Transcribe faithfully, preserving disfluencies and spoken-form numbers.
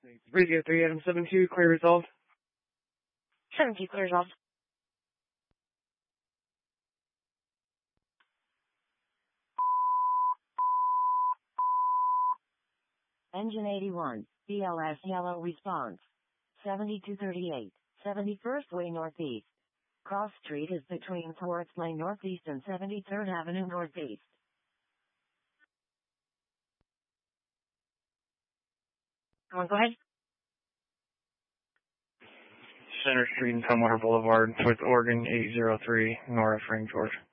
three zero three, Adam seven two, clear resolved. seven two, clear resolved. Engine eighty-one, B L S yellow response. seventy-two thirty-eight, seventy-first Way Northeast. Cross Street is between Forest Lane Northeast and seventy-third Avenue Northeast. Come on, go ahead. Center Street and Tumwater Boulevard with Oregon eight zero three, Nora Frank, Georgia.